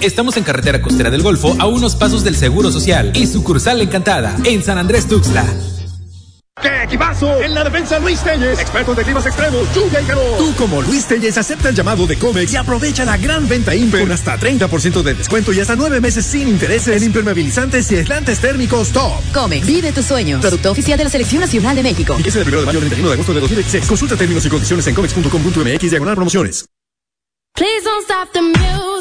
Estamos en carretera costera del Golfo, a unos pasos del Seguro Social y sucursal Encantada, en San Andrés Tuxtla. ¡Qué equipazo! En la defensa Luis Telles, expertos de climas extremos, lluvia y calor. Tú como Luis Telles acepta el llamado de Comex y aprovecha la gran venta Imper con hasta 30% de descuento y hasta 9 meses sin intereses en impermeabilizantes y aislantes térmicos top. Comex, vive tus sueños. Producto oficial de la Selección Nacional de México. Vigencia del 1 de mayo al 31 de agosto de 2016. Consulta términos y condiciones en comex.com.mx/promociones. Please don't stop the music.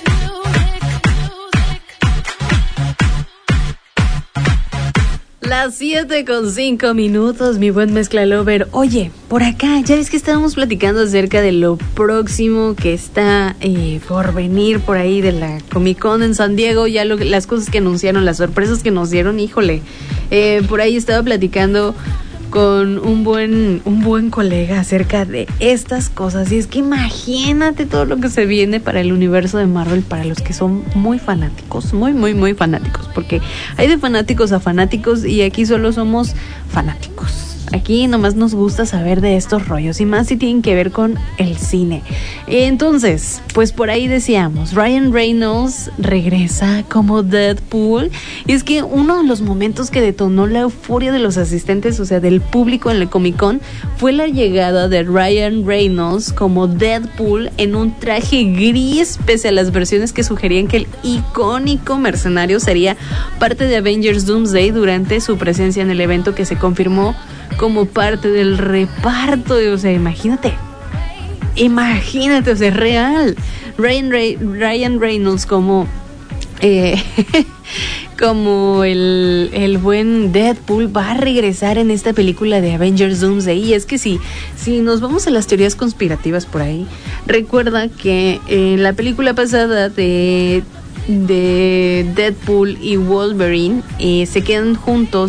Las 7:05, mi buen Mezcla Lover. Oye, por acá, ya ves que estábamos platicando acerca de lo próximo que está por venir por ahí de la Comic Con en San Diego, ya las cosas que anunciaron, las sorpresas que nos dieron, híjole. Por ahí estaba platicando con un buen colega acerca de estas cosas, y es que imagínate todo lo que se viene para el universo de Marvel, para los que son muy fanáticos, muy fanáticos, porque hay de fanáticos a fanáticos y aquí solo somos fanáticos. Aquí nomás nos gusta saber de estos rollos, y más si tienen que ver con el cine. Entonces, pues por ahí decíamos, Ryan Reynolds regresa como Deadpool. Y es que uno de los momentos que detonó la euforia de los asistentes, o sea, del público en el Comic Con, fue la llegada de Ryan Reynolds como Deadpool en un traje gris, pese a las versiones que sugerían que el icónico mercenario sería parte de Avengers Doomsday durante su presencia en el evento, que se confirmó como parte del reparto. O sea, imagínate, o sea, es real. Ryan Reynolds como como el buen Deadpool va a regresar en esta película de Avengers Doomsday. Y es que si nos vamos a las teorías conspirativas por ahí, recuerda que en la película pasada de Deadpool y Wolverine se quedan juntos